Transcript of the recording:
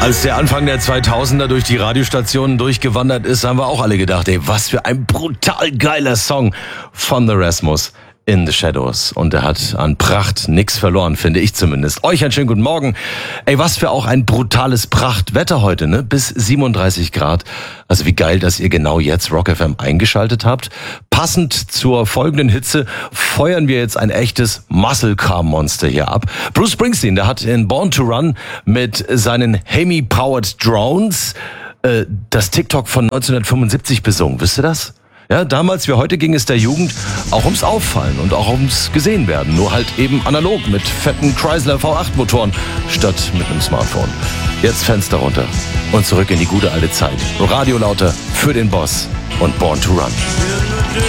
Als der Anfang der 2000er durch die Radiostationen durchgewandert ist, haben wir auch alle gedacht, ey, was für ein brutal geiler Song von The Rasmus. In the Shadows. Und er hat an Pracht nix verloren, finde ich zumindest. Euch einen schönen guten Morgen. Ey, was für auch ein brutales Prachtwetter heute, ne? Bis 37 Grad. Also wie geil, dass ihr genau jetzt Rock FM eingeschaltet habt. Passend zur folgenden Hitze feuern wir jetzt ein echtes Muscle Car Monster hier ab. Bruce Springsteen, der hat in Born to Run mit seinen Hemi-Powered Drones das TikTok von 1975 besungen. Wisst ihr das? Ja, damals wie heute ging es der Jugend auch ums Auffallen und auch ums Gesehenwerden. Nur halt eben analog mit fetten Chrysler V8-Motoren statt mit einem Smartphone. Jetzt Fenster runter und zurück in die gute alte Zeit. Radio lauter für den Boss und Born to Run.